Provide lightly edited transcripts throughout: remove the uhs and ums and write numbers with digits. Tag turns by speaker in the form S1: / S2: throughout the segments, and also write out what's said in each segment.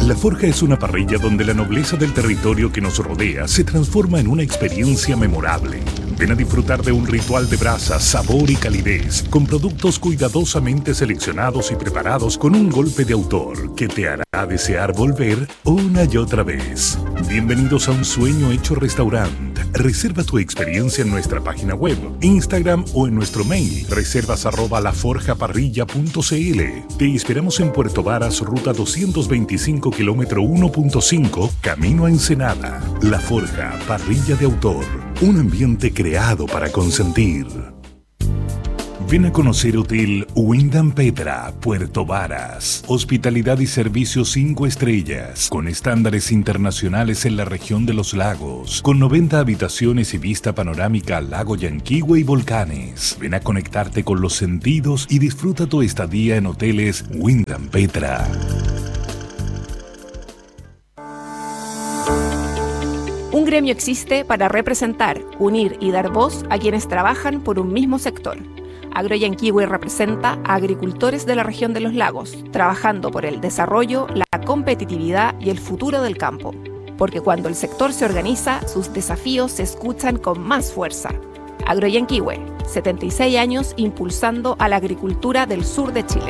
S1: La Forja es una parrilla donde la nobleza del territorio que nos rodea se transforma en una experiencia memorable. Ven a disfrutar de un ritual de brasa, sabor y calidez, con productos cuidadosamente seleccionados y preparados con un golpe de autor que te hará desear volver una y otra vez. Bienvenidos a Un Sueño Hecho Restaurant. Reserva tu experiencia en nuestra página web, Instagram o en nuestro mail, reservas@laforjaparrilla.cl. Te esperamos en Puerto Varas, ruta 225, kilómetro 1.5, camino a Ensenada. La Forja, parrilla de autor. Un ambiente creado para consentir. Ven a conocer Hotel Wyndham Petra, Puerto Varas. Hospitalidad y servicios 5 estrellas, con estándares internacionales en la región de los lagos, con 90 habitaciones y vista panorámica al lago Yanquihue y volcanes. Ven a conectarte con los sentidos y disfruta tu estadía en Hoteles Wyndham Petra.
S2: Un gremio existe para representar, unir y dar voz a quienes trabajan por un mismo sector. Agroyanquihue representa a agricultores de la región de los lagos, trabajando por el desarrollo, la competitividad y el futuro del campo. Porque cuando el sector se organiza, sus desafíos se escuchan con más fuerza. Agroyanquihue, 76 años impulsando a la agricultura del sur de Chile.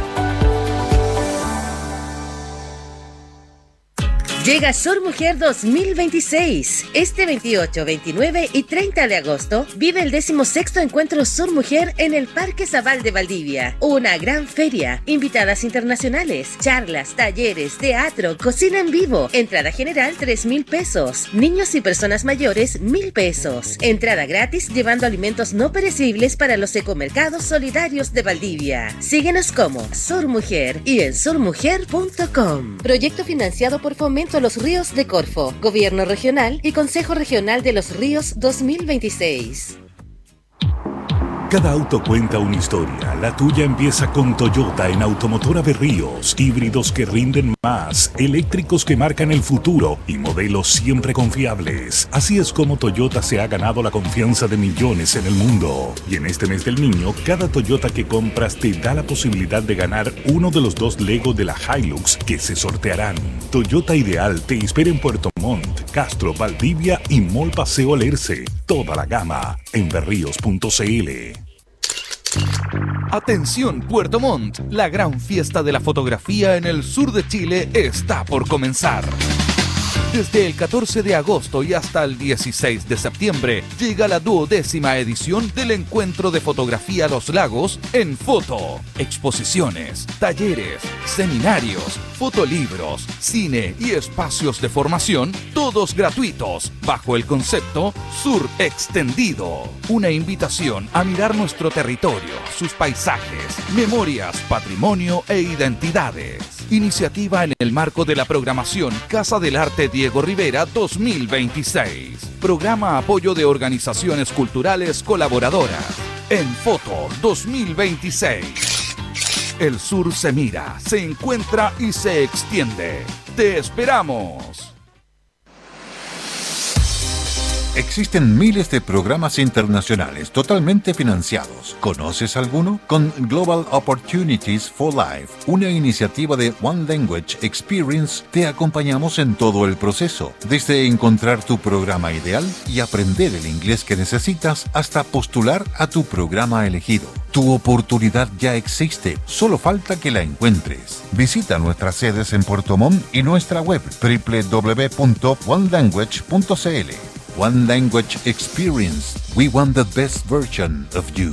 S3: Llega Sur Mujer 2026. Este 28, 29 y 30 de agosto vive el 16º Encuentro Sur Mujer en el Parque Zabal de Valdivia. Una gran feria, invitadas internacionales, charlas, talleres, teatro, cocina en vivo. Entrada general 3.000 pesos. Niños y personas mayores 1.000 pesos. Entrada gratis llevando alimentos no perecibles para los ecomercados solidarios de Valdivia. Síguenos como Sur Mujer y en surmujer.com. Proyecto financiado por Fomento Los Ríos de Corfo, Gobierno Regional y Consejo Regional de los Ríos 2026.
S1: Cada auto cuenta una historia. La tuya empieza con Toyota en Automotora Berríos. Híbridos que rinden más, eléctricos que marcan el futuro y modelos siempre confiables. Así es como Toyota se ha ganado la confianza de millones en el mundo. Y en este mes del niño, cada Toyota que compras te da la posibilidad de ganar uno de los 2 Lego de la Hilux que se sortearán. Toyota Ideal te espera en Puerto Montt, Castro, Valdivia y Mall Paseo Alerce. Toda la gama en berríos.cl.
S4: Atención Puerto Montt, la gran fiesta de la fotografía en el sur de Chile está por comenzar. Desde el 14 de agosto y hasta el 16 de septiembre llega la 12ª edición del Encuentro de Fotografía Los Lagos en Foto. Exposiciones, talleres, seminarios, fotolibros, cine y espacios de formación, todos gratuitos, bajo el concepto Sur Extendido. Una invitación a mirar nuestro territorio, sus paisajes, memorias, patrimonio e identidades. Iniciativa en el marco de la programación Casa del Arte Diego Rivera 2026. Programa apoyo de organizaciones culturales colaboradoras. En Foto 2026. El sur se mira, se encuentra y se extiende. ¡Te esperamos!
S5: Existen miles de programas internacionales totalmente financiados. ¿Conoces alguno? Con Global Opportunities for Life, una iniciativa de One Language Experience, te acompañamos en todo el proceso, desde encontrar tu programa ideal y aprender el inglés que necesitas hasta postular a tu programa elegido. Tu oportunidad ya existe, solo falta que la encuentres. Visita nuestras sedes en Puerto Montt y nuestra web www.onelanguage.cl. One Language Experience. We want the best version of you.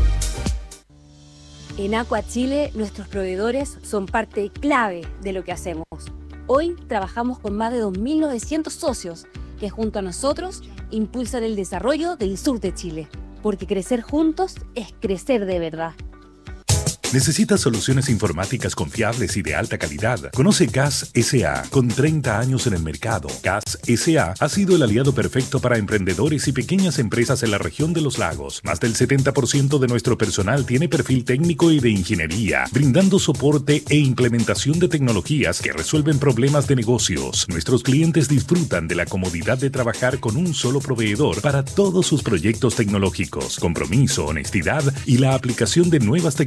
S6: En Aqua Chile, nuestros proveedores son parte clave de lo que hacemos. Hoy trabajamos con más de 2.900 socios que junto a nosotros impulsan el desarrollo del sur de Chile. Porque crecer juntos es crecer de verdad.
S1: ¿Necesitas soluciones informáticas confiables y de alta calidad? Conoce CAS S.A. con 30 años en el mercado. CAS S.A. ha sido el aliado perfecto para emprendedores y pequeñas empresas en la región de los lagos. Más del 70% de nuestro personal tiene perfil técnico y de ingeniería, brindando soporte e implementación de tecnologías que resuelven problemas de negocios. Nuestros clientes disfrutan de la comodidad de trabajar con un solo proveedor para todos sus proyectos tecnológicos. Compromiso, honestidad y la aplicación de nuevas tecnologías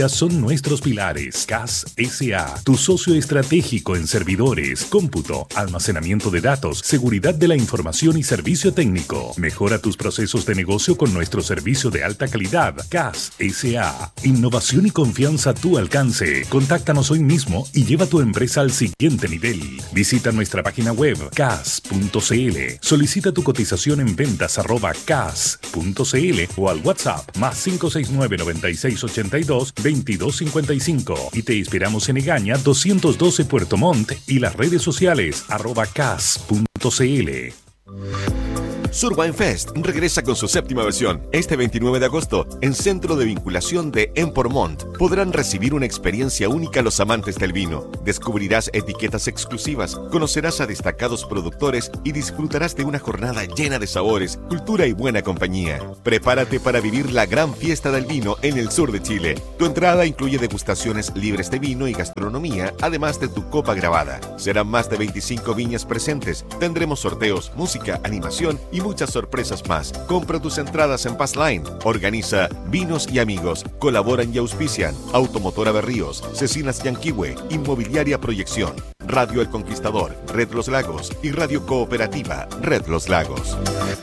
S1: tecnología son nuestros pilares. CAS S.A., tu socio estratégico en servidores, cómputo, almacenamiento de datos, seguridad de la información y servicio técnico. Mejora tus procesos de negocio con nuestro servicio de alta calidad. CAS S.A. Innovación y confianza a tu alcance. Contáctanos hoy mismo y lleva tu empresa al siguiente nivel. Visita nuestra página web cas.cl. Solicita tu cotización en ventas@cas.cl o al WhatsApp +569 9682 2255 y te inspiramos en Egaña 212 Puerto Montt y las redes sociales @cas.cl.
S7: Surwine Fest regresa con su 7ª versión. Este 29 de agosto, en Centro de Vinculación de Empormont, podrán recibir una experiencia única los amantes del vino. Descubrirás etiquetas exclusivas, conocerás a destacados productores y disfrutarás de una jornada llena de sabores, cultura y buena compañía. Prepárate para vivir la gran fiesta del vino en el sur de Chile. Tu entrada incluye degustaciones libres de vino y gastronomía, además de tu copa grabada. Serán más de 25 viñas presentes. Tendremos sorteos, música, animación y muchas sorpresas más. Compra tus entradas en Passline. Organiza Vinos y Amigos. Colaboran y auspician Automotora Berríos, Cecinas Yanquihue, Inmobiliaria Proyección, Radio El Conquistador, Red Los Lagos y Radio Cooperativa Red Los Lagos.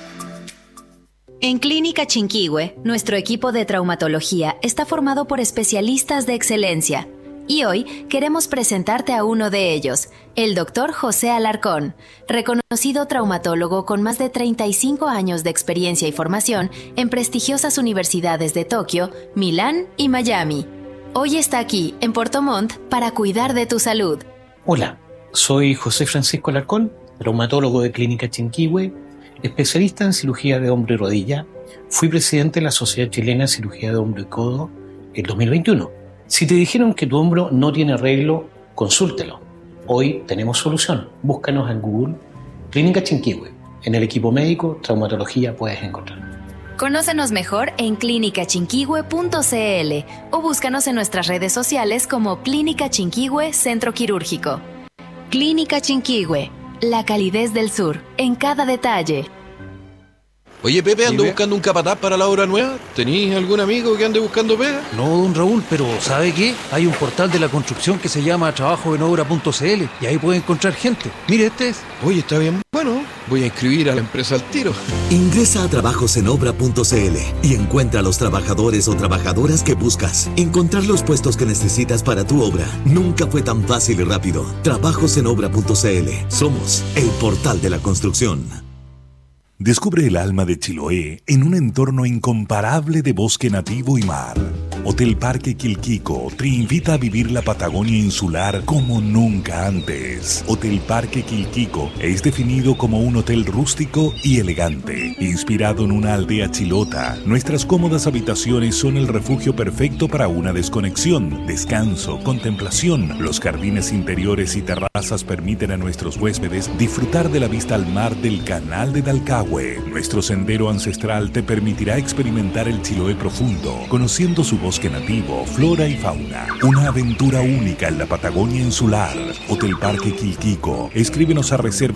S8: En Clínica Chinquihue, nuestro equipo de traumatología está formado por especialistas de excelencia. Y hoy queremos presentarte a uno de ellos, el Dr. José Alarcón, reconocido traumatólogo con más de 35 años de experiencia y formación en prestigiosas universidades de Tokio, Milán y Miami. Hoy está aquí, en Puerto Montt, para cuidar de tu salud.
S9: Hola, soy José Francisco Alarcón, traumatólogo de Clínica Chinquihue, especialista en cirugía de hombro y rodilla. Fui presidente de la Sociedad Chilena de Cirugía de Hombro y Codo en 2021. Si te dijeron que tu hombro no tiene arreglo, consúltelo. Hoy tenemos solución. Búscanos en Google Clínica Chinquihue. En el equipo médico, traumatología puedes encontrar.
S8: Conócenos mejor en clinicachinquihue.cl o búscanos en nuestras redes sociales como Clínica Chinquihue Centro Quirúrgico. Clínica Chinquihue, la calidez del sur, en cada detalle.
S10: Oye, Pepe, ando buscando un capataz para la obra nueva. ¿Tenís algún amigo que ande buscando pega?
S11: No, don Raúl, pero ¿sabe qué? Hay un portal de la construcción que se llama trabajoenobra.cl y ahí puede encontrar gente. Mire, este es.
S10: Oye, está bien. Bueno, voy a inscribir a la empresa al tiro.
S12: Ingresa a trabajosenobra.cl y encuentra a los trabajadores o trabajadoras que buscas. Encontrar los puestos que necesitas para tu obra nunca fue tan fácil y rápido. Trabajosenobra.cl. Somos el portal de la construcción.
S1: Descubre el alma de Chiloé en un entorno incomparable de bosque nativo y mar. Hotel Parque Quilquico te invita a vivir la Patagonia insular como nunca antes. Hotel Parque Quilquico es definido como un hotel rústico y elegante, inspirado en una aldea chilota. Nuestras cómodas habitaciones son el refugio perfecto para una desconexión, descanso, contemplación. Los jardines interiores y terrazas permiten a nuestros huéspedes disfrutar de la vista al mar del Canal de Dalcahue. Nuestro sendero ancestral te permitirá experimentar el Chiloé profundo, conociendo su bosque nativo, flora y fauna. Una aventura única en la Patagonia insular. Hotel Parque Quilquico. Escríbenos a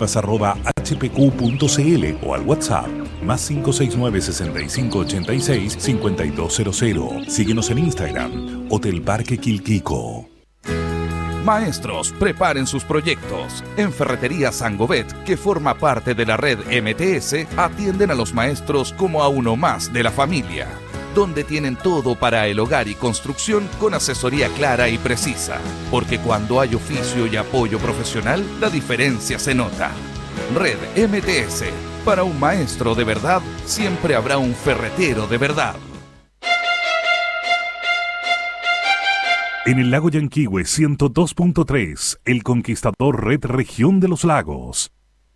S1: reservas@hpq.cl o al WhatsApp +569 6586 5200. Síguenos en Instagram, Hotel Parque Quilquico.
S4: Maestros, preparen sus proyectos. En Ferretería Sangovet, que forma parte de la red MTS, atienden a los maestros como a uno más de la familia, donde tienen todo para el hogar y construcción con asesoría clara y precisa. Porque cuando hay oficio y apoyo profesional, la diferencia se nota. Red MTS. Para un maestro de verdad, siempre habrá un ferretero de verdad.
S1: En el lago Yanquihue 102.3, El Conquistador Red Región de los Lagos.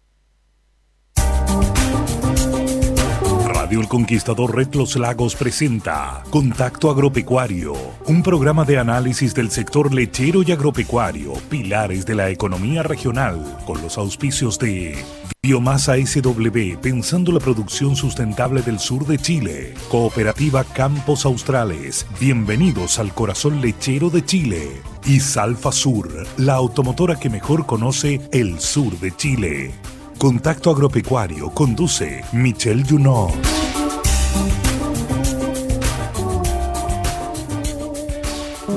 S1: Radio El Conquistador Red Los Lagos presenta Contacto Agropecuario, un programa de análisis del sector lechero y agropecuario, pilares de la economía regional, con los auspicios de Biomasa SW, pensando la producción sustentable del sur de Chile. Cooperativa Campos Australes, bienvenidos al corazón lechero de Chile. Y Salfa Sur, la automotora que mejor conoce el sur de Chile. Contacto Agropecuario, conduce Michelle Junot.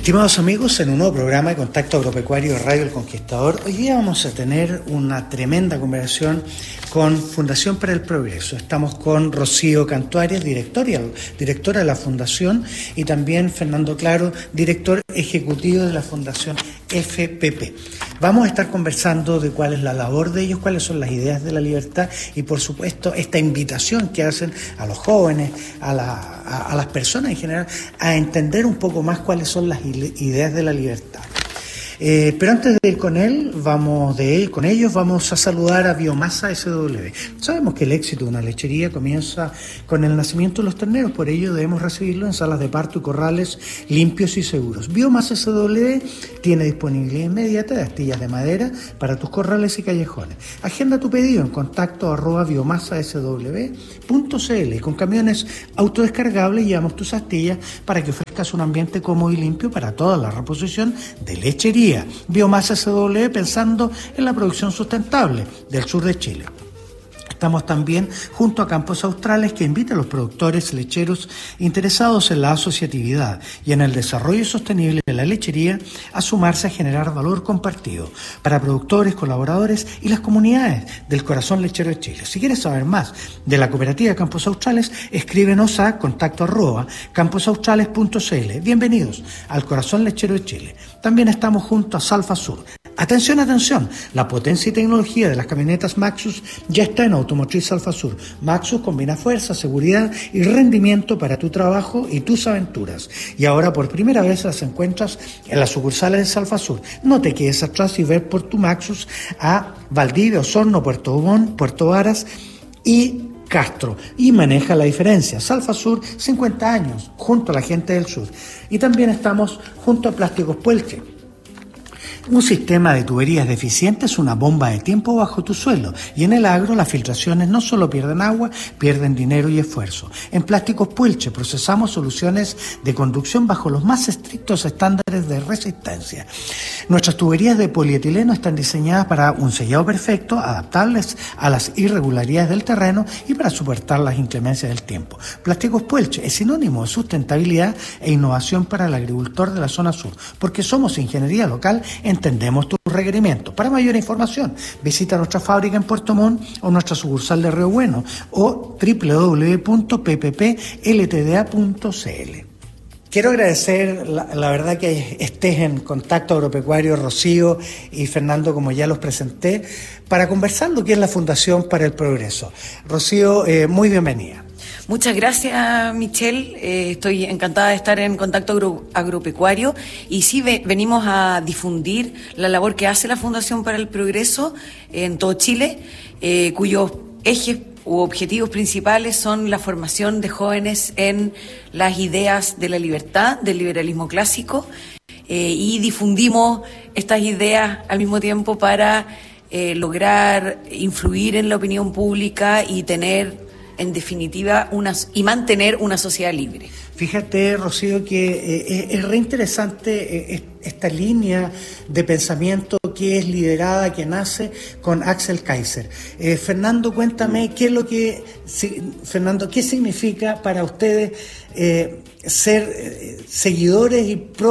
S13: Estimados amigos, en un nuevo programa de Contacto Agropecuario de Radio El Conquistador, hoy día vamos a tener una tremenda conversación con Fundación para el Progreso. Estamos con Rocío Cantuarias, directora de la Fundación, y también Fernando Claro, director ejecutivo de la Fundación FPP. Vamos a estar conversando de cuál es la labor de ellos, cuáles son las ideas de la libertad y, por supuesto, esta invitación que hacen a los jóvenes, a las personas en general, a entender un poco más cuáles son las ideas de la libertad. Pero antes de ir con ellos, vamos a saludar a Biomasa SW. Sabemos que el éxito de una lechería comienza con el nacimiento de los terneros, por ello debemos recibirlo en salas de parto y corrales limpios y seguros. Biomasa SW tiene disponibilidad inmediata de astillas de madera para tus corrales y callejones. Agenda tu pedido en contacto @biomasasw.cl y con camiones autodescargables llevamos tus astillas para que ofrezcas un ambiente cómodo y limpio para toda la reposición de lechería. Biomasa SW, pensando en la producción sustentable del sur de Chile. Estamos también junto a Campos Australes, que invita a los productores lecheros interesados en la asociatividad y en el desarrollo sostenible de la lechería a sumarse a generar valor compartido para productores, colaboradores y las comunidades del corazón lechero de Chile. Si quieres saber más de la cooperativa Campos Australes, escríbenos a contacto@camposaustrales.cl. Bienvenidos al corazón lechero de Chile. También estamos junto a Salfa Sur. Atención, atención, la potencia y tecnología de las camionetas Maxus ya está en Automotriz Salfa Sur. Maxus combina fuerza, seguridad y rendimiento para tu trabajo y tus aventuras. Y ahora por primera vez las encuentras en las sucursales de Salfa Sur. No te quedes atrás y ve por tu Maxus a Valdivia, Osorno, Puerto Montt, Puerto Varas y Castro, y maneja la diferencia. Salfa Sur, 50 años, junto a la gente del sur. Y también estamos junto a Plásticos Puelche. Un sistema de tuberías deficiente es una bomba de tiempo bajo tu suelo, y en el agro las filtraciones no solo pierden agua, pierden dinero y esfuerzo. En Plásticos Puelche procesamos soluciones de conducción bajo los más estrictos estándares de resistencia. Nuestras tuberías de polietileno están diseñadas para un sellado perfecto, adaptables a las irregularidades del terreno y para soportar las inclemencias del tiempo. Plásticos Puelche es sinónimo de sustentabilidad e innovación para el agricultor de la zona sur, porque somos ingeniería local, entendemos tus requerimientos. Para mayor información, visita nuestra fábrica en Puerto Montt o nuestra sucursal de Río Bueno o www.pppltda.cl. Quiero agradecer la verdad que estés en Contacto Agropecuario, Rocío y Fernando, como ya los presenté, para conversar lo que es la Fundación para el Progreso. Rocío, muy bienvenida.
S14: Muchas gracias, Michelle. Estoy encantada de estar en Contacto Agropecuario y sí venimos a difundir la labor que hace la Fundación para el Progreso en todo Chile, cuyos ejes u objetivos principales son la formación de jóvenes en las ideas de la libertad, del liberalismo clásico, y difundimos estas ideas al mismo tiempo para lograr influir en la opinión pública y tener, en definitiva, mantener una sociedad libre.
S13: Fíjate, Rocío, que es re interesante esta línea de pensamiento que es liderada, que nace con Axel Kaiser. Fernando, cuéntame, ¿qué significa para ustedes ser seguidores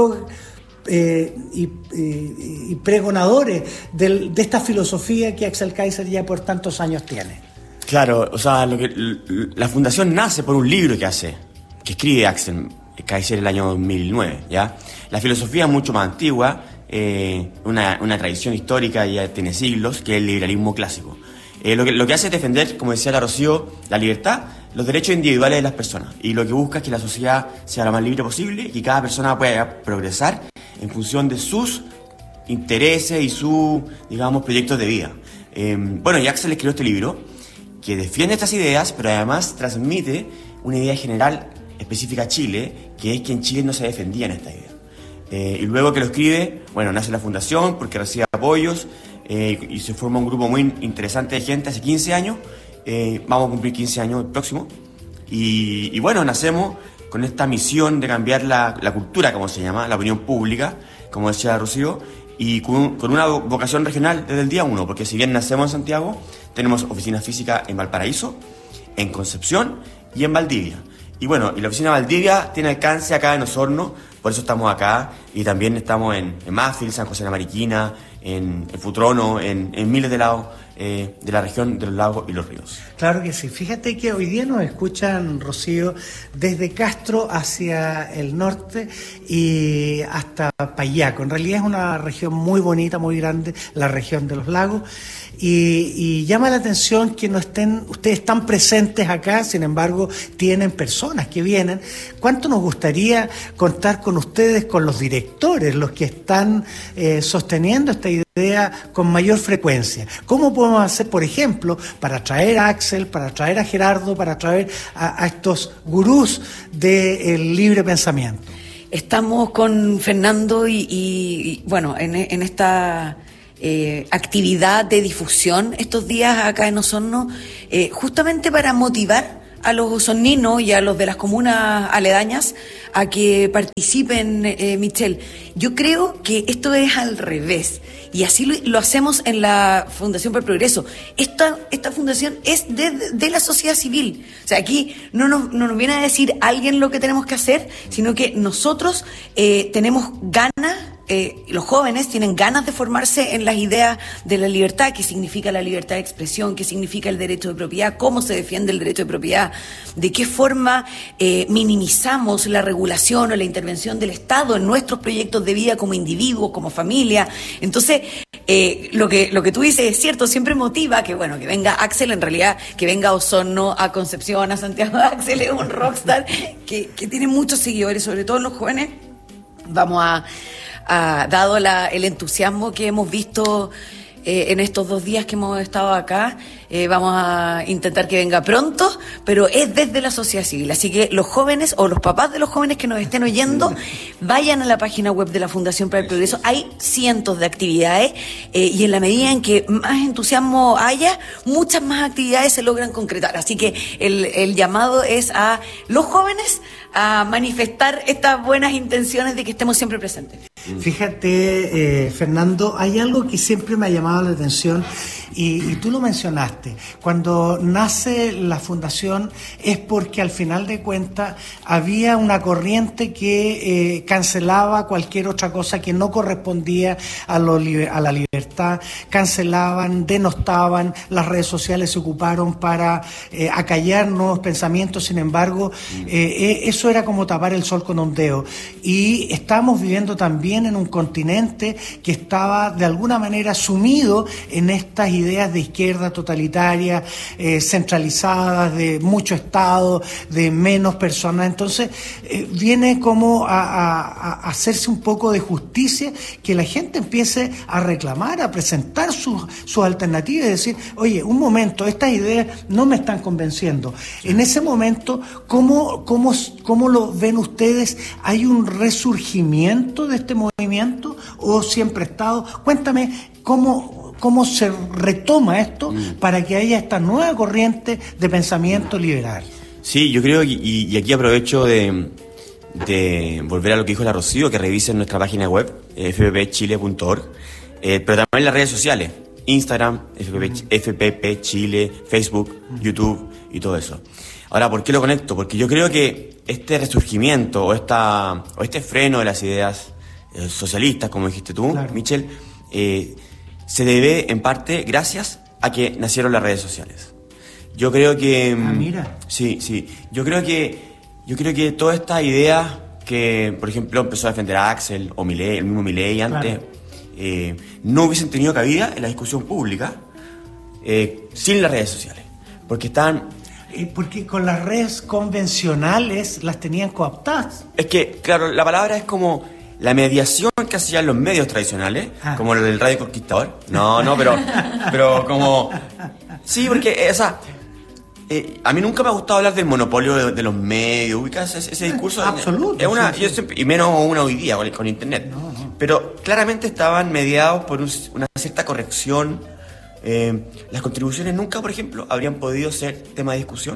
S13: y pregonadores de esta filosofía que Axel Kaiser ya por tantos años tiene?
S15: Claro, o sea, la fundación nace por un libro que escribe Axel Kaiser el año 2009, ¿ya? La filosofía es mucho más antigua, una tradición histórica, ya tiene siglos, que es el liberalismo clásico. Lo que hace es defender, como decía la Rocío, la libertad, los derechos individuales de las personas, y lo que busca es que la sociedad sea lo más libre posible y que cada persona pueda progresar en función de sus intereses y sus, digamos, proyectos de vida. Bueno, y Axel escribió este libro que defiende estas ideas, pero además transmite una idea general específica a Chile, que es que en Chile no se defendían esta idea. Y luego que lo escribe, bueno, nace la fundación porque recibe apoyos y se forma un grupo muy interesante de gente hace 15 años. Vamos a cumplir 15 años el próximo. Y bueno, nacemos con esta misión de cambiar la cultura, como se llama, la opinión pública, como decía Rocío, y con una vocación regional desde el día 1, porque si bien nacemos en Santiago, tenemos oficinas físicas en Valparaíso, en Concepción y en Valdivia. Y bueno, y la oficina de Valdivia tiene alcance acá en Osorno, Por eso estamos acá y también estamos en Mafil, San José de la Mariquina, en Futrono, en miles de lados de la región de los lagos y los ríos.
S13: Claro que sí. Fíjate que hoy día nos escuchan, Rocío, desde Castro hacia el norte y hasta Payaco. En realidad es una región muy bonita, muy grande, la región de los lagos. Y llama la atención que no estén ustedes tan presentes acá, sin embargo tienen personas que vienen. ¿Cuánto nos gustaría contar con ustedes, con los directores, los que están sosteniendo esta idea con mayor frecuencia? ¿Cómo podemos hacer, por ejemplo, para traer a Axel, para traer a Gerardo, para traer a estos gurús del libre pensamiento?
S14: Estamos con Fernando y bueno, en esta actividad de difusión estos días acá en Osorno, justamente para motivar a los osorninos y a los de las comunas aledañas a que participen, Michelle. Yo creo que esto es al revés y así lo hacemos en la Fundación para el Progreso. Esta fundación es de la sociedad civil. O sea, aquí no nos viene a decir alguien lo que tenemos que hacer, sino que nosotros tenemos ganas. Los jóvenes tienen ganas de formarse en las ideas de la libertad, qué significa la libertad de expresión, qué significa el derecho de propiedad, cómo se defiende el derecho de propiedad, de qué forma minimizamos la regulación o la intervención del Estado en nuestros proyectos de vida como individuos, como familia. Entonces, lo que tú dices es cierto, siempre motiva que venga Axel, en realidad que venga a Osorno, a Concepción, a Santiago. Axel es un rockstar que tiene muchos seguidores, sobre todo en los jóvenes. Dado el entusiasmo que hemos visto en estos 2 días que hemos estado acá, vamos a intentar que venga pronto, pero es desde la sociedad civil. Así que los jóvenes o los papás de los jóvenes que nos estén oyendo, vayan a la página web de la Fundación para el Progreso. Hay cientos de actividades y en la medida en que más entusiasmo haya, muchas más actividades se logran concretar. Así que el llamado es a los jóvenes a manifestar estas buenas intenciones de que estemos siempre presentes.
S13: Fíjate, Fernando, hay algo que siempre me ha llamado la atención y tú lo mencionaste. Cuando nace la fundación es porque al final de cuentas había una corriente que cancelaba cualquier otra cosa que no correspondía a la libertad, cancelaban, denostaban, las redes sociales se ocuparon para acallar nuevos pensamientos. Sin embargo, eso era como tapar el sol con un dedo, y estamos viviendo también en un continente que estaba de alguna manera sumido en estas ideas de izquierda totalitaria, centralizadas, de mucho Estado, de menos personas. Entonces viene como a hacerse un poco de justicia, que la gente empiece a reclamar, a presentar sus alternativas y decir, oye, un momento, estas ideas no me están convenciendo. En ese momento, ¿cómo lo ven ustedes? ¿Hay un resurgimiento de este movimiento o siempre ha estado? Cuéntame cómo se retoma esto para que haya esta nueva corriente de pensamiento liberal.
S15: Sí, yo creo, y aquí aprovecho de volver a lo que dijo la Rocío, que revisen nuestra página web, fppchile.org, pero también las redes sociales, Instagram, FPP Chile, Facebook, YouTube y todo eso. Ahora, ¿por qué lo conecto? Porque yo creo que este resurgimiento o este freno de las ideas socialistas, como dijiste tú, claro, Michelle, se debe en parte gracias a que nacieron las redes sociales. Yo creo que...
S13: mira.
S15: Sí. Yo creo que todas estas ideas que, por ejemplo, empezó a defender a Axel o Milei, el mismo Milei antes, claro, no hubiesen tenido cabida en la discusión pública sin las redes sociales. Porque
S13: porque con las redes convencionales las tenían cooptadas.
S15: Es que, claro, la palabra es como la mediación que hacían los medios tradicionales, como el Radio Conquistador. No, pero como... Sí, porque, a mí nunca me ha gustado hablar del monopolio de los medios, ubicas ese discurso.
S13: Absoluto.
S15: Yo siempre, y menos una hoy día con internet. No. Pero claramente estaban mediados por una cierta corrección. Las contribuciones nunca, por ejemplo, habrían podido ser tema de discusión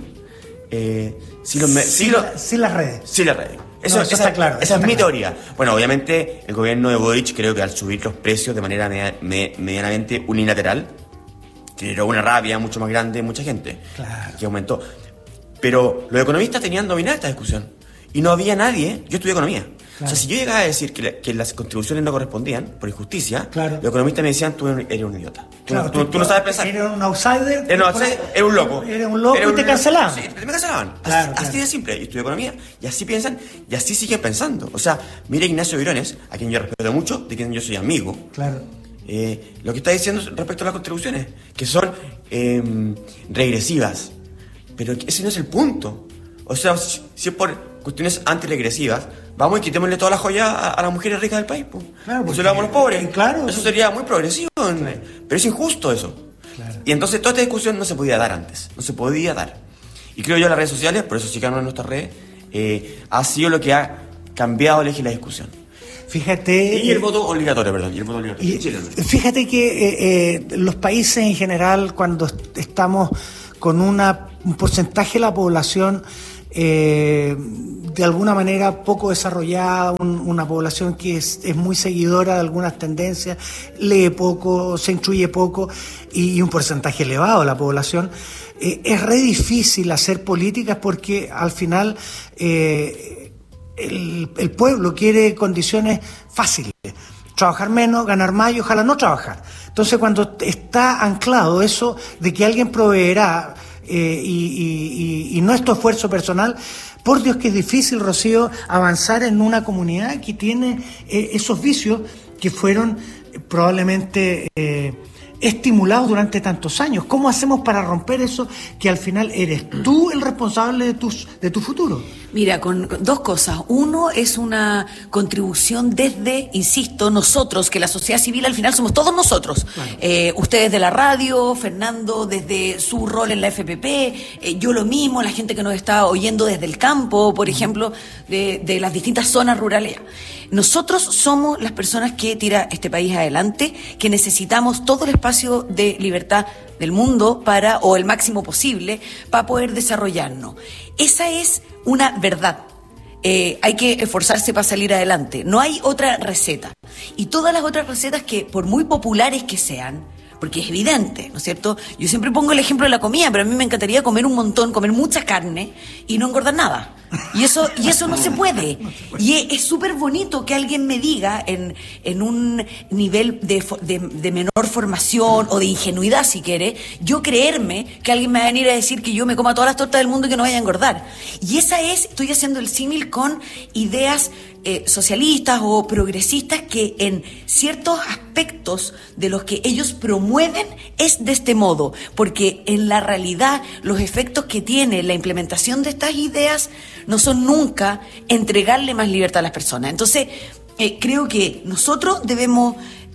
S15: sin
S13: las redes.
S15: Sí, las redes. Eso está claro. Esa es mi teoría. Bueno, obviamente el gobierno de Boric, creo que al subir los precios de manera medianamente unilateral, generó una rabia mucho más grande en mucha gente, claro, que aumentó. Pero los economistas tenían dominada esta discusión y no había nadie, yo estudié economía, Claro. O sea, si yo llegaba a decir que las contribuciones no correspondían por injusticia,
S13: claro,
S15: los economistas me decían, tú eres un idiota.
S13: Claro,
S15: tú no sabes pensar.
S13: Eres un outsider.
S15: Era un loco.
S13: Era un loco y te cancelaban.
S15: Sí, me cancelaban.
S13: Claro,
S15: así de simple. Yo estudio economía y así piensan y así siguen pensando. O sea, mira Ignacio Virones, a quien yo respeto mucho, de quien yo soy amigo.
S13: Claro.
S15: Lo que está diciendo respecto a las contribuciones, que son regresivas. Pero ese no es el punto. O sea, si es por cuestiones antirregresivas, vamos y quitémosle toda la joya a las mujeres ricas del país. Pues. Claro, porque, eso le damos a los pobres.
S13: Claro,
S15: eso sería muy progresivo, claro, pero es injusto eso. Claro. Y entonces toda esta discusión no se podía dar antes. No se podía dar. Y creo yo las redes sociales, por eso sí que en nuestras redes, ha sido lo que ha cambiado la discusión.
S13: Fíjate.
S15: Y el voto obligatorio, perdón. Y el voto obligatorio.
S13: Fíjate que los países en general, cuando estamos con un porcentaje de la población de alguna manera poco desarrollada, una población que es muy seguidora de algunas tendencias, lee poco, se instruye poco, y un porcentaje elevado de la población, es re difícil hacer políticas porque al final el pueblo quiere condiciones fáciles, trabajar menos, ganar más y ojalá no trabajar. Entonces, cuando está anclado eso de que alguien proveerá y no es tu esfuerzo personal, por Dios que es difícil, Rocío, avanzar en una comunidad que tiene esos vicios que fueron probablemente estimulados durante tantos años. ¿Cómo hacemos para romper eso que al final eres tú el responsable de tu futuro?
S14: Mira, con dos cosas. Uno es una contribución desde, insisto, nosotros, que la sociedad civil al final somos todos nosotros. Claro. Ustedes de la radio, Fernando desde su rol en la FPP, yo lo mismo, la gente que nos está oyendo desde el campo, por ejemplo, de las distintas zonas rurales. Nosotros somos las personas que tira este país adelante, que necesitamos todo el espacio de libertad del mundo o el máximo posible para poder desarrollarnos. Esa es una verdad. Hay que esforzarse para salir adelante. No hay otra receta. Y todas las otras recetas que, por muy populares que sean, porque es evidente, ¿no es cierto? Yo siempre pongo el ejemplo de la comida, pero a mí me encantaría comer un montón, comer mucha carne y no engordar nada. Y eso no se puede. Y es súper bonito que alguien me diga en un nivel de menor formación o de ingenuidad, si quiere, yo creerme que alguien me va a venir a decir que yo me coma todas las tortas del mundo y que no vaya a engordar. Y estoy haciendo el símil con ideas socialistas o progresistas que en ciertos aspectos de los que ellos promueven es de este modo, porque en la realidad los efectos que tiene la implementación de estas ideas no son nunca entregarle más libertad a las personas. Entonces, creo que nosotros debemos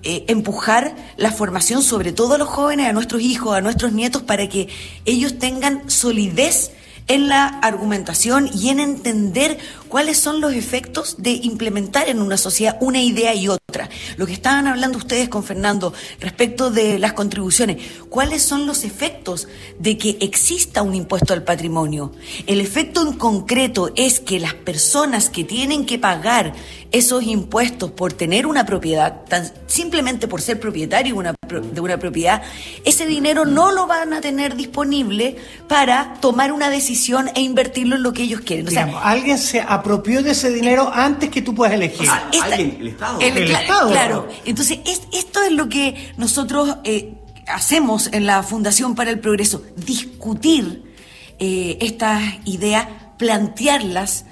S14: empujar la formación, sobre todo a los jóvenes, a nuestros hijos, a nuestros nietos, para que ellos tengan solidez en la argumentación y en entender cuáles son los efectos de implementar en una sociedad una idea y otra. Lo que estaban hablando ustedes con Fernando respecto de las contribuciones, ¿cuáles son los efectos de que exista un impuesto al patrimonio? El efecto en concreto es que las personas que tienen que pagar esos impuestos por tener una propiedad, simplemente por ser propietario de una propiedad, ese dinero no lo van a tener disponible para tomar una decisión e invertirlo en lo que ellos quieren.
S13: Digamos, alguien se apropió de ese dinero antes que tú puedas elegir.
S15: ¿Alguien? ¿El Estado?
S13: El Estado.
S14: Claro. Entonces, esto es lo que nosotros hacemos en la Fundación para el Progreso, discutir estas ideas, plantearlas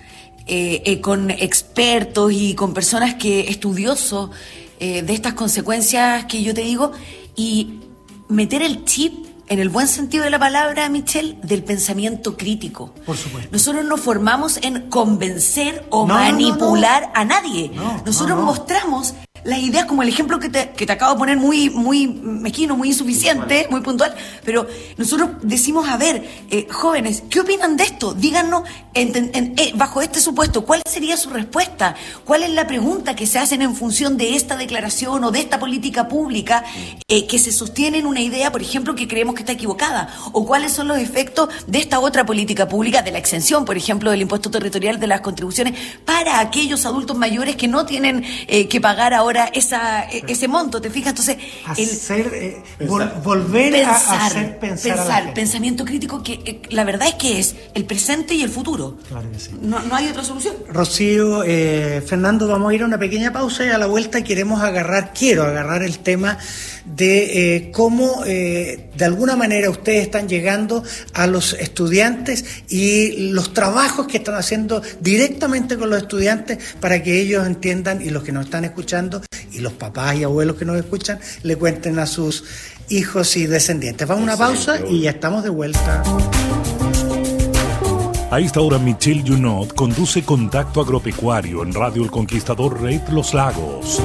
S14: con expertos y con personas estudiosos de estas consecuencias que yo te digo, y meter el chip, en el buen sentido de la palabra, Michelle, del pensamiento crítico.
S13: Por supuesto.
S14: Nosotros nos formamos en convencer o manipular a nadie. Nosotros mostramos las ideas, como el ejemplo que te acabo de poner, muy mezquino, muy insuficiente, muy puntual, pero nosotros decimos, a ver, jóvenes, ¿qué opinan de esto? Díganos, bajo este supuesto, ¿cuál sería su respuesta? ¿Cuál es la pregunta que se hacen en función de esta declaración o de esta política pública que se sostiene en una idea, por ejemplo, que creemos que está equivocada? ¿O cuáles son los efectos de esta otra política pública, de la exención, por ejemplo, del impuesto territorial de las contribuciones para aquellos adultos mayores que no tienen que pagar ahora ahora ese monto, ¿te fijas? Entonces,
S13: volver a hacer pensar a la gente.
S14: Pensamiento crítico, que la verdad es que es el presente y el futuro.
S13: Claro que sí.
S14: No hay otra solución.
S13: Rocío, Fernando, vamos a ir a una pequeña pausa y a la vuelta quiero agarrar el tema de cómo de alguna manera ustedes están llegando a los estudiantes y los trabajos que están haciendo directamente con los estudiantes para que ellos entiendan, y los que nos están escuchando y los papás y abuelos que nos escuchan le cuenten a sus hijos y descendientes. Vamos a una pausa y ya estamos de vuelta.
S1: A esta hora Michelle Junot conduce Contacto Agropecuario en Radio El Conquistador Red Los Lagos.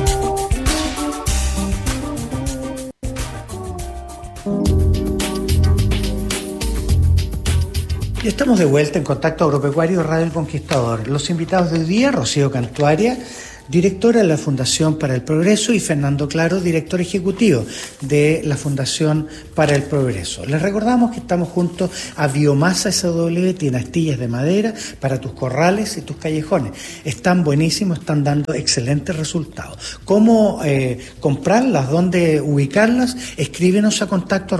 S13: Y estamos de vuelta en Contacto Agropecuario Radio El Conquistador. Los invitados de hoy día, Rocío Cantuaria, directora de la Fundación para el Progreso, y Fernando Claro, director ejecutivo de la Fundación para el Progreso. Les recordamos que estamos junto a Biomasa SW, tiene astillas de madera para tus corrales y tus callejones. Están buenísimos, están dando excelentes resultados. ¿Cómo comprarlas? ¿Dónde ubicarlas? Escríbenos a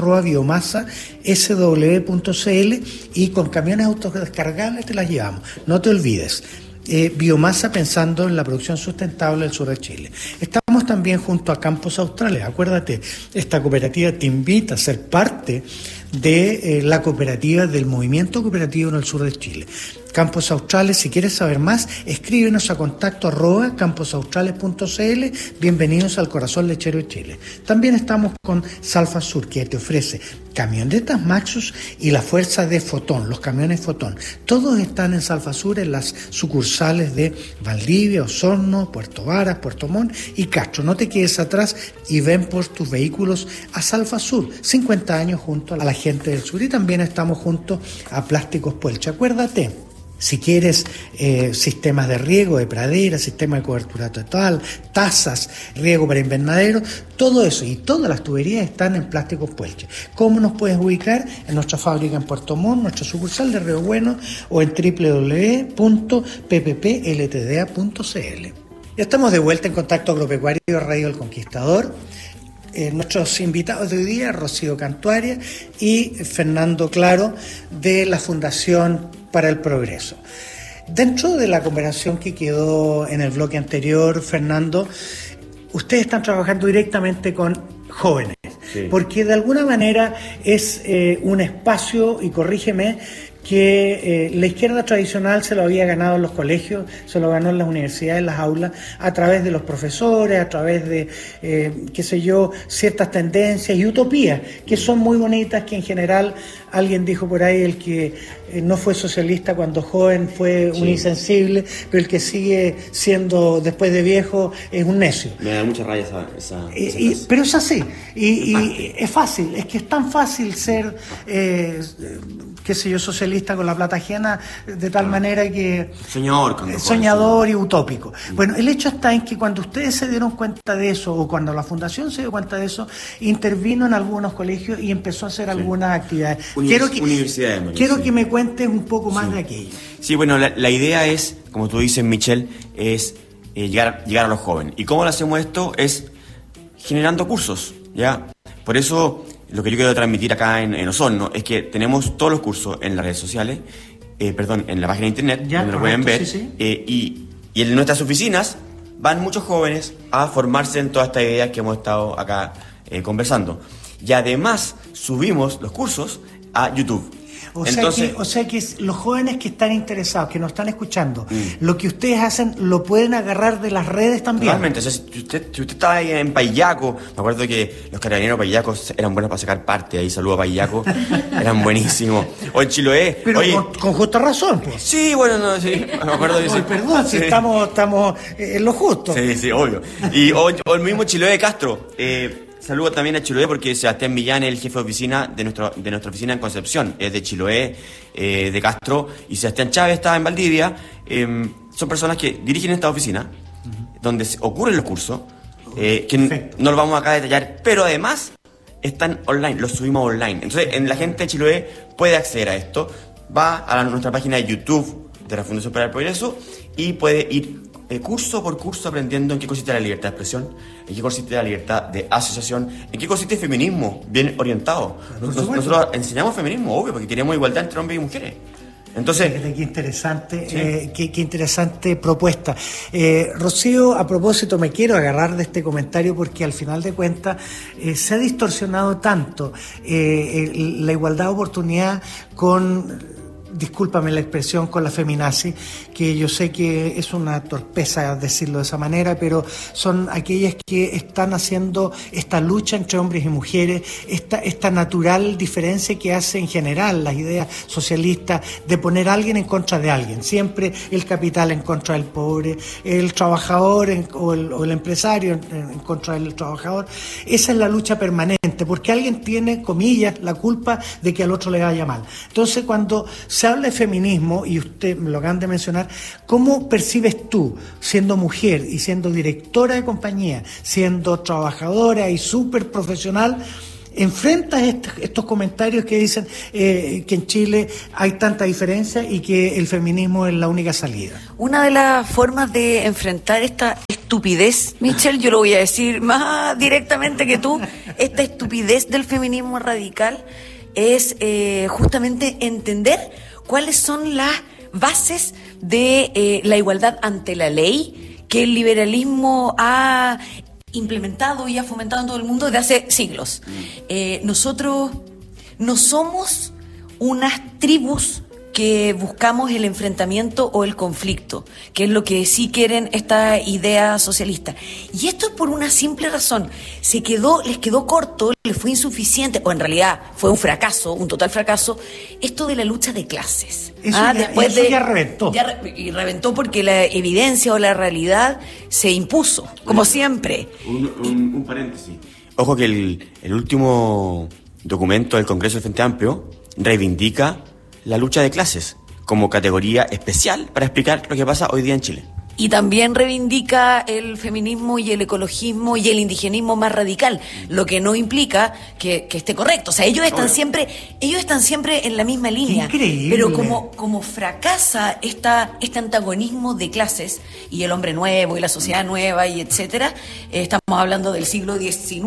S13: contacto@biomasasw.cl y con camiones autodescargables te las llevamos. No te olvides. Biomasa, pensando en la producción sustentable del sur de Chile. Estamos también junto a Campos Australes. Acuérdate, esta cooperativa te invita a ser parte de la cooperativa, del movimiento cooperativo en el sur de Chile. Campos Australes, si quieres saber más, escríbenos a contacto@camposaustrales.cl. Bienvenidos al corazón lechero de Chile. También estamos con Salfasur, que te ofrece camionetas Maxus y la fuerza de Fotón, los camiones Fotón. Todos están en Salfasur, en las sucursales de Valdivia, Osorno, Puerto Varas, Puerto Montt y Castro. No te quedes atrás y ven por tus vehículos a Salfasur, 50 años junto a la gente del sur. Y también estamos junto a Plásticos Puelche. Acuérdate, si quieres sistemas de riego, de pradera, sistemas de cobertura total, tazas, riego para invernadero, todo eso y todas las tuberías están en Plásticos Puelche. ¿Cómo nos puedes ubicar? En nuestra fábrica en Puerto Montt, nuestra sucursal de Río Bueno, o en www.pppltda.cl. Ya estamos de vuelta en Contacto Agropecuario Radio El Conquistador. Nuestros invitados de hoy día, Rocío Cantuaria y Fernando Claro, de la Fundación para el Progreso. Dentro de la conversación que quedó en el bloque anterior, Fernando, ustedes están trabajando directamente con jóvenes, sí, porque de alguna manera es un espacio, y corrígeme, que la izquierda tradicional se lo había ganado en los colegios, se lo ganó en las universidades, en las aulas, a través de los profesores, a través de, ciertas tendencias y utopías, que son muy bonitas, que en general, alguien dijo por ahí, el que no fue socialista cuando joven fue un insensible, pero el que sigue siendo después de viejo es un necio.
S15: Me da mucha raya esa
S13: pero es así, y es fácil, es que es tan fácil ser, socialista con la plata ajena, de tal manera que... Soñador y utópico. Bueno, el hecho está en que cuando ustedes se dieron cuenta de eso, o cuando la Fundación se dio cuenta de eso, intervino en algunos colegios y empezó a hacer algunas actividades. Quiero que me cuentes un poco más de aquello.
S15: Sí, bueno, la idea es, como tú dices, Michelle, es llegar a los jóvenes. ¿Y cómo lo hacemos esto? Es generando cursos, ¿ya? Por eso, lo que yo quiero transmitir acá en Osorno es que tenemos todos los cursos en las redes sociales, en la página de internet, donde lo pueden ver, y en nuestras oficinas van muchos jóvenes a formarse en todas estas ideas que hemos estado acá conversando. Y además subimos los cursos a YouTube.
S13: O sea que los jóvenes que están interesados, que nos están escuchando, lo que ustedes hacen lo pueden agarrar de las redes también.
S15: Realmente, o sea, si usted estaba ahí en Paillaco, me acuerdo que los carabineros Paillacos eran buenos para sacar parte, ahí saludo a Paillaco, eran buenísimos. O en Chiloé.
S13: Pero oye, con justa razón, pues.
S15: Sí, bueno, no, sí, me acuerdo de eso.
S13: Perdón, si estamos en lo justo.
S15: Sí, obvio. Y o el mismo Chiloé de Castro. Saludo también a Chiloé porque Sebastián Millán es el jefe de oficina de nuestra oficina en Concepción, es de Chiloé, de Castro, y Sebastián Chávez está en Valdivia. Son personas que dirigen esta oficina, donde ocurren los cursos, que no los vamos acá a detallar, pero además están online, los subimos online. Entonces, la gente de Chiloé puede acceder a esto, va a nuestra página de YouTube de la Fundación para el Progreso y puede ir curso por curso aprendiendo en qué consiste la libertad de expresión, en qué consiste la libertad de asociación, en qué consiste el feminismo bien orientado. Nosotros enseñamos feminismo, obvio, porque queremos igualdad entre hombres y mujeres. Entonces,
S13: qué interesante,
S15: ¿sí?
S13: qué interesante propuesta. Rocío, a propósito, me quiero agarrar de este comentario porque al final de cuentas se ha distorsionado tanto la igualdad de oportunidad con... Discúlpame la expresión, con la feminazi, que yo sé que es una torpeza decirlo de esa manera, pero son aquellas que están haciendo esta lucha entre hombres y mujeres, esta natural diferencia que hace en general las ideas socialistas de poner a alguien en contra de alguien, siempre el capital en contra del pobre, el trabajador o el empresario en contra del trabajador. Esa es la lucha permanente, porque alguien tiene, comillas, la culpa de que al otro le vaya mal. Entonces, cuando se habla de feminismo, y usted me lo acaban de mencionar, ¿cómo percibes tú, siendo mujer y siendo directora de compañía, siendo trabajadora y súper profesional, enfrentas estos comentarios que dicen que en Chile hay tanta diferencia y que el feminismo es la única salida?
S14: Una de las formas de enfrentar esta estupidez, Michelle, yo lo voy a decir más directamente que tú, esta estupidez del feminismo radical es justamente entender cuáles son las bases de la igualdad ante la ley que el liberalismo ha implementado y ha fomentado en todo el mundo desde hace siglos. Nosotros no somos unas tribus que buscamos el enfrentamiento o el conflicto, que es lo que sí quieren esta idea socialista. Y esto es por una simple razón. Les quedó corto, les fue insuficiente, o en realidad fue un fracaso, un total fracaso, esto de la lucha de clases.
S13: Eso ya reventó.
S14: Y reventó porque la evidencia o la realidad se impuso, como siempre.
S15: Un paréntesis. Ojo que el último documento del Congreso del Frente Amplio reivindica la lucha de clases como categoría especial para explicar lo que pasa hoy día en Chile.
S14: Y también reivindica el feminismo y el ecologismo y el indigenismo más radical, lo que no implica que esté correcto. O sea, ellos están siempre en la misma línea.
S13: Increíble.
S14: Pero como fracasa este antagonismo de clases y el hombre nuevo y la sociedad nueva y etcétera, estamos hablando del siglo XIX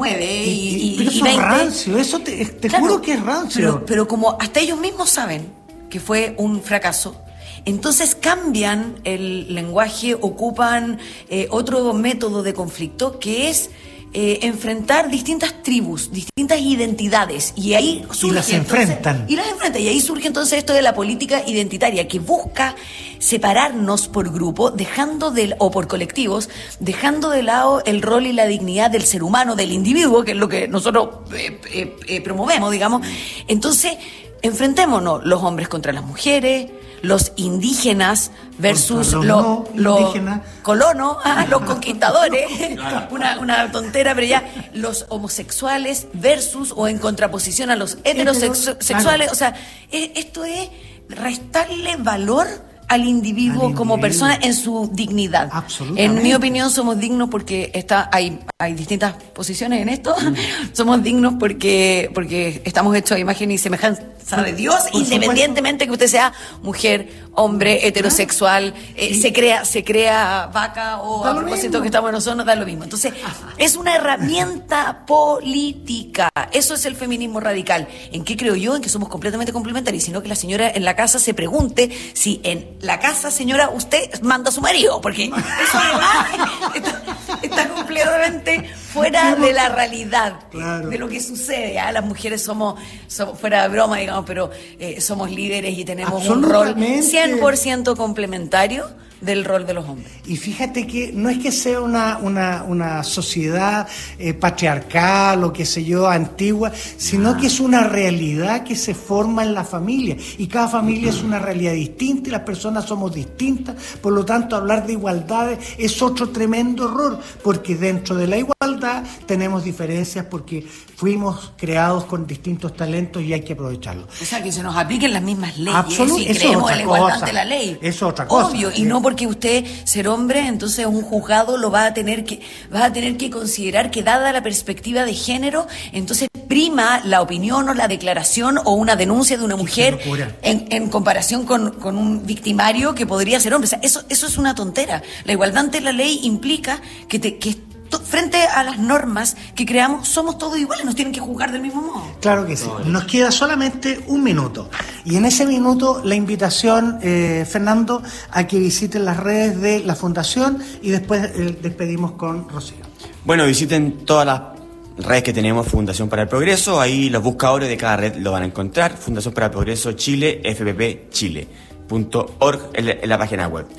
S13: pero eso
S14: XX.
S13: Es rancio, eso te juro que es rancio.
S14: Pero como hasta ellos mismos saben que fue un fracaso, entonces cambian el lenguaje, ocupan otro método de conflicto que es enfrentar distintas tribus, distintas identidades, y ahí surge,
S13: y las enfrentan.
S14: Y ahí surge entonces esto de la política identitaria, que busca separarnos por grupo, o por colectivos, dejando de lado el rol y la dignidad del ser humano, del individuo, que es lo que nosotros promovemos, digamos. Entonces, enfrentémonos los hombres contra las mujeres, los indígenas versus los colonos, los conquistadores, una tontera, pero ya los homosexuales versus o en contraposición a los heterosexuales. O sea, esto es restarle valor al individuo como persona en su dignidad. En mi opinión somos dignos porque hay distintas posiciones en esto. Somos dignos porque estamos hechos a imagen y semejanza de Dios, independientemente que usted sea mujer, hombre, heterosexual, se crea vaca o a propósito que estamos nosotros, da lo mismo. Entonces, es una herramienta política. Eso es el feminismo radical. ¿En qué creo yo? En que somos completamente complementarios, sino que la señora en la casa se pregunte si en la casa, señora, usted manda a su marido, porque eso además está completamente fuera de la realidad, de lo que sucede. Las mujeres somos fuera de broma, digamos, pero somos líderes y tenemos un rol 100% complementario del rol de los hombres.
S13: Y fíjate que no es que sea una sociedad patriarcal o qué sé yo, antigua, sino que es una realidad que se forma en la familia, y cada familia es una realidad distinta y las personas somos distintas. Por lo tanto, hablar de igualdades es otro tremendo error, porque dentro de la igualdad tenemos diferencias, porque fuimos creados con distintos talentos y hay que aprovecharlos.
S14: O sea, que se nos apliquen las mismas leyes
S13: y
S14: creemos en la igualdad de la ley.
S13: Es otra cosa.
S14: Obvio, y no porque usted ser hombre, entonces un juzgado lo va a tener que considerar que, dada la perspectiva de género, entonces prima la opinión o la declaración o una denuncia de una mujer en comparación con un victimario que podría ser hombre. O sea, eso es una tontera. La igualdad ante la ley implica que frente a las normas que creamos somos todos iguales, nos tienen que juzgar del mismo modo.
S13: Claro que sí. Nos queda solamente un minuto. Y en ese minuto la invitación, Fernando, a que visiten las redes de la Fundación y después despedimos con Rocío.
S15: Bueno, visiten todas las redes que tenemos, Fundación para el Progreso. Ahí los buscadores de cada red lo van a encontrar. Fundación para el Progreso Chile, fppchile.org en la página web,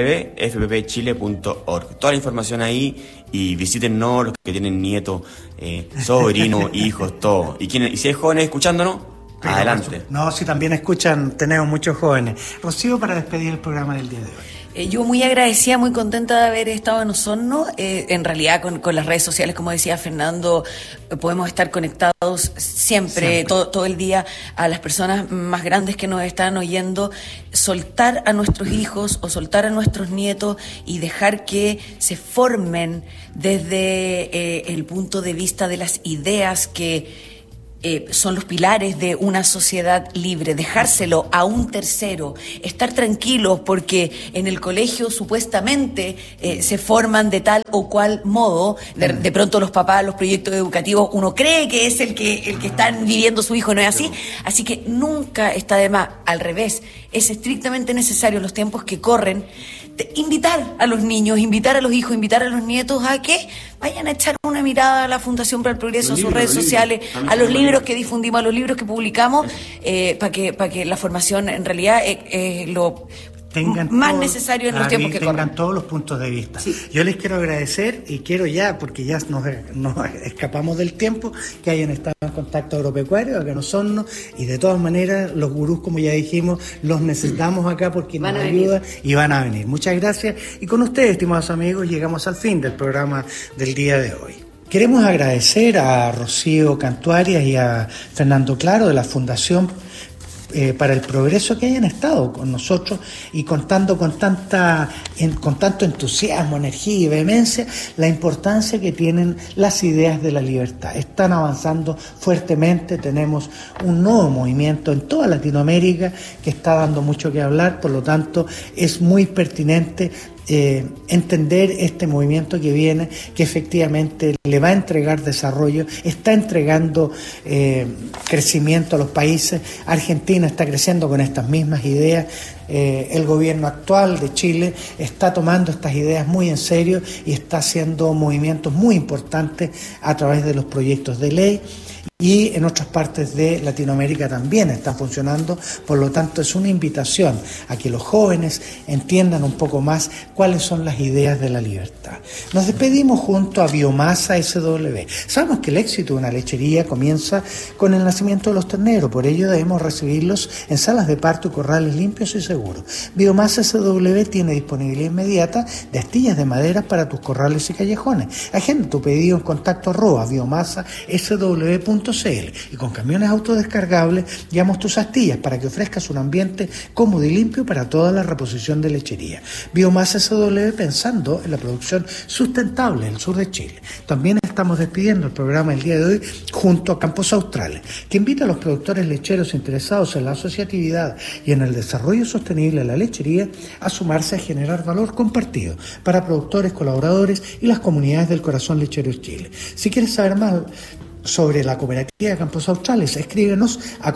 S15: www.fppchile.org. Toda la información ahí, y visítennos los que tienen nietos, sobrinos, hijos, todo. Y si hay jóvenes escuchándonos, adelante.
S13: No, si también escuchan, tenemos muchos jóvenes. Rocío, para despedir el programa del día de hoy.
S14: Yo muy agradecida, muy contenta de haber estado en Osorno. En realidad con las redes sociales, como decía Fernando, podemos estar conectados siempre. Todo el día, a las personas más grandes que nos están oyendo, soltar a nuestros hijos o soltar a nuestros nietos y dejar que se formen desde el punto de vista de las ideas que son los pilares de una sociedad libre, dejárselo a un tercero, estar tranquilos porque en el colegio supuestamente se forman de tal o cual modo, de pronto los papás, los proyectos educativos, uno cree que es el que están viviendo su hijo, no es así, así que nunca está de más, al revés, es estrictamente necesario en los tiempos que corren invitar a los niños, invitar a los hijos, invitar a los nietos a que vayan a echar una mirada a la Fundación para el Progreso, a sus redes sociales, a los libros que difundimos, a los libros que publicamos, para que la formación en realidad lo más necesario en los tiempos que corren.
S13: Tengan todos los puntos de vista. Sí. Yo les quiero agradecer y quiero ya, porque ya nos escapamos del tiempo, que hayan estado en Contacto Agropecuario, acá en Osorno, y de todas maneras los gurús, como ya dijimos, los necesitamos acá porque nos ayudan y van a venir. Muchas gracias. Y con ustedes, estimados amigos, llegamos al fin del programa del día de hoy. Queremos agradecer a Rocío Cantuarias y a Fernando Claro de la Fundación para el Progreso, que hayan estado con nosotros y contando con tanto entusiasmo, energía y vehemencia la importancia que tienen las ideas de la libertad. Están avanzando fuertemente, tenemos un nuevo movimiento en toda Latinoamérica que está dando mucho que hablar, por lo tanto es muy pertinente entender este movimiento que viene, que efectivamente le va a entregar desarrollo, está entregando crecimiento a los países. Argentina está creciendo con estas mismas ideas. El gobierno actual de Chile está tomando estas ideas muy en serio y está haciendo movimientos muy importantes a través de los proyectos de ley. Y en otras partes de Latinoamérica también están funcionando, por lo tanto es una invitación a que los jóvenes entiendan un poco más cuáles son las ideas de la libertad. Nos despedimos junto a Biomasa SW. Sabemos que el éxito de una lechería comienza con el nacimiento de los terneros, por ello debemos recibirlos en salas de parto y corrales limpios y seguros. Biomasa SW tiene disponibilidad inmediata de astillas de madera para tus corrales y callejones. Agenda tu pedido en contacto @biomasasw.cl y con camiones autodescargables llevamos tus astillas para que ofrezcas un ambiente cómodo y limpio para toda la reposición de lechería. Biomasa SW, pensando en la producción sustentable del sur de Chile. También estamos despidiendo el programa el día de hoy junto a Campos Australes, que invita a los productores lecheros interesados en la asociatividad y en el desarrollo sostenible de la lechería a sumarse a generar valor compartido para productores, colaboradores y las comunidades del corazón lechero de Chile. Si quieres saber más sobre la cooperativa Campos Australes, escríbenos a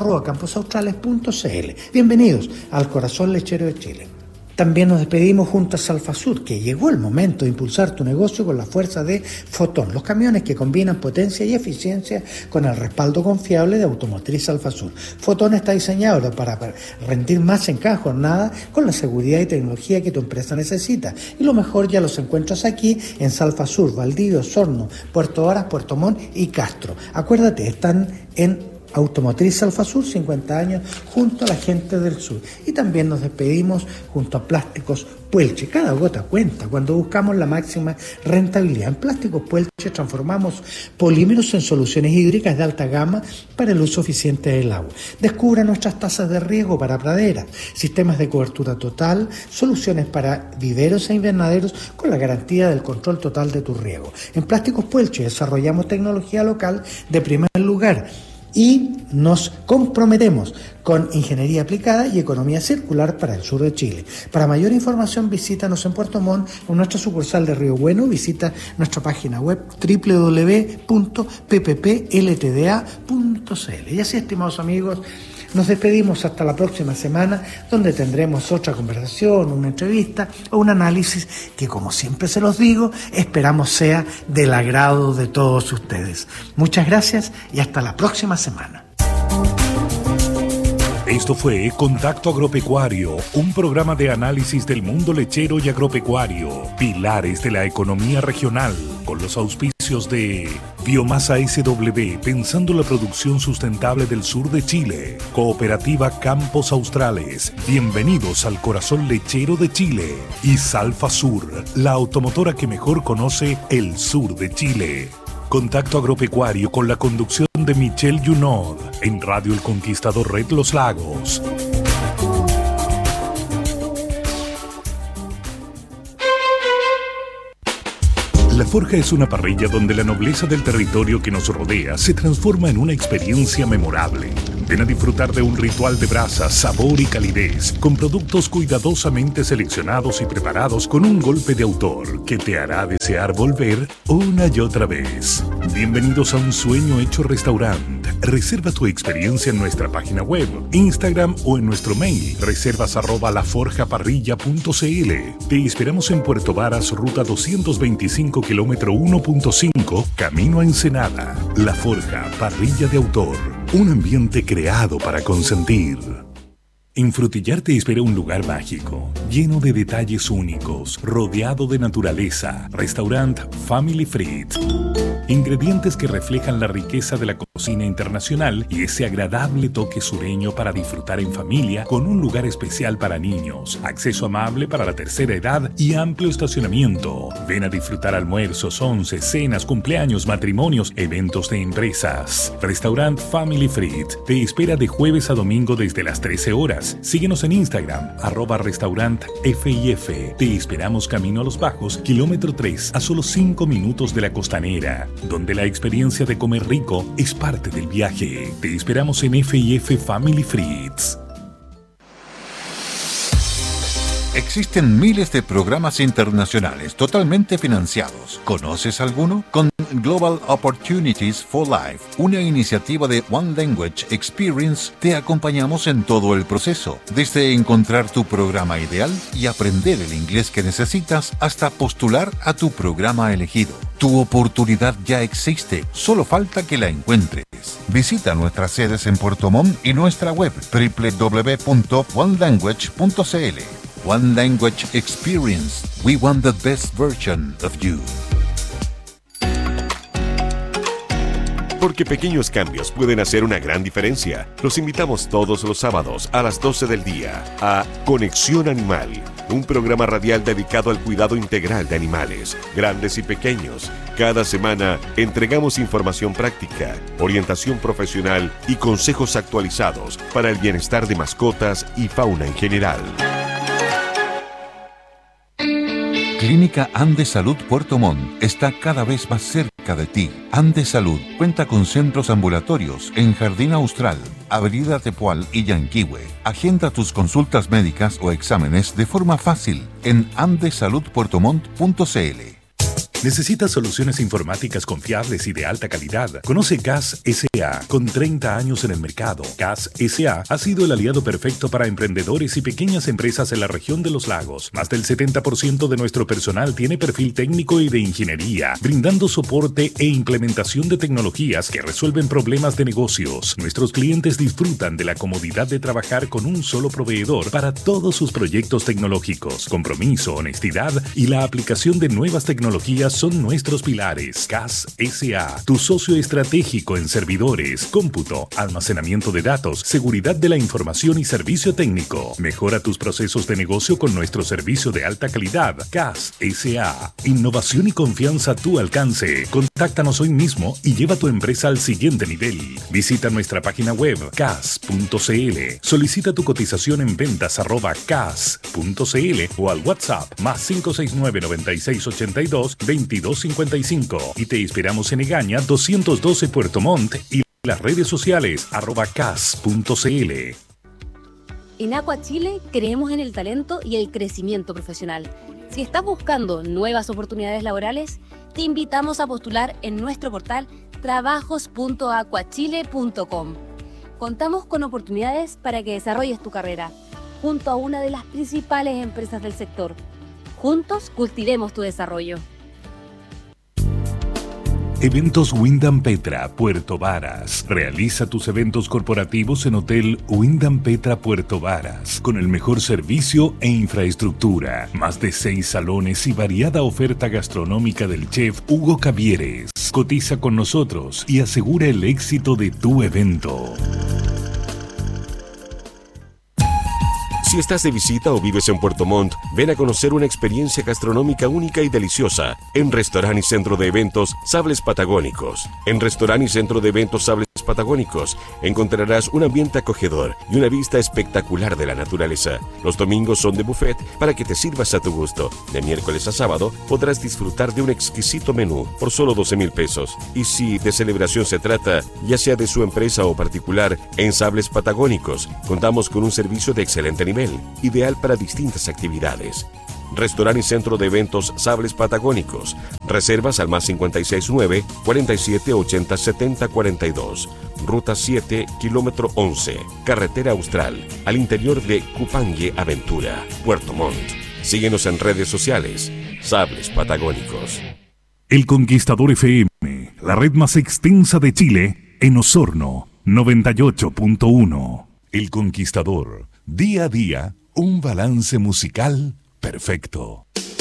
S13: contacto@camposaustrales.cl. Bienvenidos al corazón lechero de Chile. También nos despedimos junto a Salfasur, que llegó el momento de impulsar tu negocio con la fuerza de Fotón, los camiones que combinan potencia y eficiencia con el respaldo confiable de Automotriz Salfasur. Fotón está diseñado para rendir más en cada jornada con la seguridad y tecnología que tu empresa necesita. Y lo mejor ya los encuentras aquí en Salfasur, Valdivia, Osorno, Puerto Varas, Puerto Montt y Castro. Acuérdate, están en Automotriz Alfasur, 50 años, junto a la gente del sur. Y también nos despedimos junto a Plásticos Puelche. Cada gota cuenta cuando buscamos la máxima rentabilidad. En Plásticos Puelche transformamos polímeros en soluciones hídricas de alta gama para el uso eficiente del agua. Descubra nuestras tazas de riego para praderas, sistemas de cobertura total, soluciones para viveros e invernaderos con la garantía del control total de tu riego. En Plásticos Puelche desarrollamos tecnología local de primer lugar y nos comprometemos con ingeniería aplicada y economía circular para el sur de Chile. Para mayor información visítanos en Puerto Montt o en nuestra sucursal de Río Bueno. Visita nuestra página web www.pppLTDA.cl. Y así, estimados amigos, nos despedimos hasta la próxima semana, donde tendremos otra conversación, una entrevista o un análisis que, como siempre se los digo, esperamos sea del agrado de todos ustedes. Muchas gracias y hasta la próxima semana.
S1: Esto fue Contacto Agropecuario, un programa de análisis del mundo lechero y agropecuario, pilares de la economía regional, con los auspicios de Biomasa SW, pensando la producción sustentable del sur de Chile, Cooperativa Campos Australes, bienvenidos al corazón lechero de Chile, y Salfasur, la automotora que mejor conoce el sur de Chile. Contacto Agropecuario con la conducción de Michelle Junod en Radio El Conquistador Red Los Lagos. La Forja es una parrilla donde la nobleza del territorio que nos rodea se transforma en una experiencia memorable. Ven a disfrutar de un ritual de brasa, sabor y calidez, con productos cuidadosamente seleccionados y preparados con un golpe de autor que te hará desear volver una y otra vez. Bienvenidos a un sueño hecho restaurante. Reserva tu experiencia en nuestra página web, Instagram o en nuestro mail, reservas@laforjaparrilla.cl. Te esperamos en Puerto Varas, ruta 225, kilómetro 1.5, camino a Ensenada. La Forja, parrilla de autor. Un ambiente creado para consentir. En Frutillar te espera un lugar mágico, lleno de detalles únicos, rodeado de naturaleza. Restaurant Family Fried. Ingredientes que reflejan la riqueza de la cocina internacional y ese agradable toque sureño para disfrutar en familia, con un lugar especial para niños, acceso amable para la tercera edad y amplio estacionamiento. Ven a disfrutar almuerzos, once, cenas, cumpleaños, matrimonios, eventos de empresas. Restaurant Family Fried te espera de jueves a domingo desde las 13 horas. Síguenos en Instagram, @restaurantFIF. Te esperamos camino a Los Bajos, kilómetro 3, a solo 5 minutos de la Costanera, donde la experiencia de comer rico es parte del viaje. Te esperamos en FIF Family Frieds.
S5: Existen miles de programas internacionales totalmente financiados. ¿Conoces alguno? Con Global Opportunities for Life, una iniciativa de One Language Experience, te acompañamos en todo el proceso, desde encontrar tu programa ideal y aprender el inglés que necesitas hasta postular a tu programa elegido. Tu oportunidad ya existe, solo falta que la encuentres. Visita nuestras sedes en Puerto Montt y nuestra web www.onelanguage.cl. One Language Experience. We want the best version of you.
S7: Porque pequeños cambios pueden hacer una gran diferencia. Los invitamos todos los sábados a las 12 del día a Conexión Animal, un programa radial dedicado al cuidado integral de animales, grandes y pequeños. Cada semana entregamos información práctica, orientación profesional y consejos actualizados para el bienestar de mascotas y fauna en general.
S5: Clínica Andes Salud Puerto Montt está cada vez más cerca de ti. Andes Salud cuenta con centros ambulatorios en Jardín Austral, Avenida Tepual y Yanquihue. Agenda tus consultas médicas o exámenes de forma fácil en andesaludpuertomont.cl.
S1: ¿Necesitas soluciones informáticas confiables y de alta calidad? Conoce CAS S.A. Con 30 años en el mercado, CAS S.A. ha sido el aliado perfecto para emprendedores y pequeñas empresas en la región de los lagos. Más del 70% de nuestro personal tiene perfil técnico y de ingeniería, brindando soporte e implementación de tecnologías que resuelven problemas de negocios. Nuestros clientes disfrutan de la comodidad de trabajar con un solo proveedor para todos sus proyectos tecnológicos. Compromiso, honestidad y la aplicación de nuevas tecnologías son nuestros pilares. CAS S.A., tu socio estratégico en servidores, cómputo, almacenamiento de datos, seguridad de la información y servicio técnico. Mejora tus procesos de negocio con nuestro servicio de alta calidad. CAS S.A. Innovación y confianza a tu alcance. Contáctanos hoy mismo y lleva tu empresa al siguiente nivel. Visita nuestra página web cas.cl. Solicita tu cotización en ventas@cas.cl o al WhatsApp +569 9682 2255 y te esperamos en Egaña 212 Puerto Montt y las redes sociales @cas.cl.
S6: En Aqua Chile creemos en el talento y el crecimiento profesional. Si estás buscando nuevas oportunidades laborales, te invitamos a postular en nuestro portal trabajos.aquachile.com. Contamos con oportunidades para que desarrolles tu carrera junto a una de las principales empresas del sector. Juntos cultivemos tu desarrollo.
S1: Eventos Wyndham Petra, Puerto Varas. Realiza tus eventos corporativos en Hotel Wyndham Petra, Puerto Varas, con el mejor servicio e infraestructura. Más de 6 salones y variada oferta gastronómica del chef Hugo Cavieres. Cotiza con nosotros y asegura el éxito de tu evento.
S7: Si estás de visita o vives en Puerto Montt, ven a conocer una experiencia gastronómica única y deliciosa en Restaurante y Centro de Eventos Sables Patagónicos. En Restaurante y Centro de Eventos Sables Patagónicos encontrarás un ambiente acogedor y una vista espectacular de la naturaleza. Los domingos son de buffet para que te sirvas a tu gusto. De miércoles a sábado podrás disfrutar de un exquisito menú por solo 12,000 pesos. Y si de celebración se trata, ya sea de su empresa o particular, en Sables Patagónicos contamos con un servicio de excelente nivel, ideal para distintas actividades. Restaurante y Centro de Eventos Sables Patagónicos. Reservas al +569 47 80 70 42. Ruta 7, kilómetro 11. Carretera Austral, al interior de Cupangue Aventura, Puerto Montt. Síguenos en redes sociales. Sables Patagónicos.
S1: El Conquistador FM, la red más extensa de Chile, en Osorno, 98.1. El Conquistador, día a día, un balance musical perfecto.